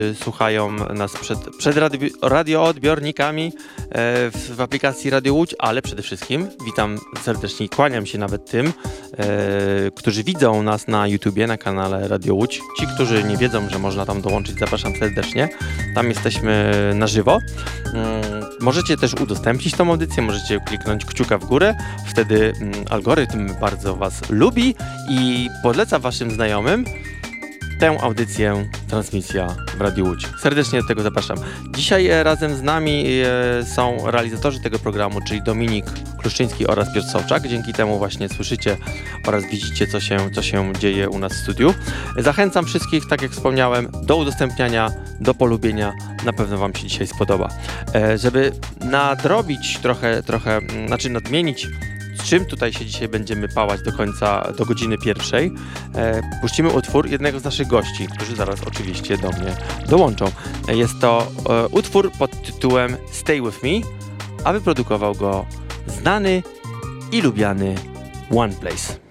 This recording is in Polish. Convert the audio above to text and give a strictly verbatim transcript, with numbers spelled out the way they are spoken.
słuchają nas przed, przed radio, radioodbiornikami w, w aplikacji Radio Łódź, ale przede wszystkim witam serdecznie i kłaniam się nawet tym, e, którzy widzą nas na YouTubie, na kanale Radio Łódź. Ci, którzy nie wiedzą, że można tam dołączyć, zapraszam serdecznie. Tam jesteśmy na żywo. Mm, możecie też udostępnić tą audycję, możecie kliknąć kciuka w górę. Wtedy mm, algorytm bardzo was lubi i poleca waszym znajomym tę audycję Transmisja w Radiu Łódź. Serdecznie do tego zapraszam. Dzisiaj e, razem z nami e, są realizatorzy tego programu, czyli Dominik Kluszczyński oraz Piotr Sołczak. Dzięki temu właśnie słyszycie oraz widzicie, co się, co się dzieje u nas w studiu. Zachęcam wszystkich, tak jak wspomniałem, do udostępniania, do polubienia. Na pewno wam się dzisiaj spodoba. E, żeby nadrobić trochę, trochę, znaczy nadmienić, z czym tutaj się dzisiaj będziemy pałać do końca, do godziny pierwszej, e, puścimy utwór jednego z naszych gości, którzy zaraz oczywiście do mnie dołączą. E, jest to e, utwór pod tytułem Stay With Me, a wyprodukował go znany i lubiany One Place.